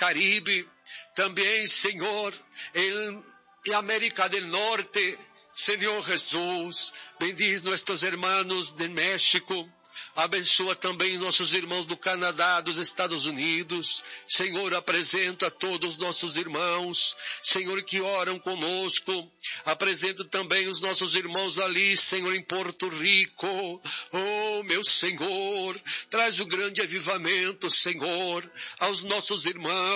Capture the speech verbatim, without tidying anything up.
Caribe, também, Senhor, em, em América do Norte. Senhor Jesus, bendiz nossos irmãos de México, abençoa também nossos irmãos do Canadá, dos Estados Unidos. Senhor, apresenta todos os nossos irmãos, Senhor, que oram conosco. Apresento também os nossos irmãos ali, Senhor, em Porto Rico. Oh, meu Senhor, traz o grande avivamento, Senhor, aos nossos irmãos.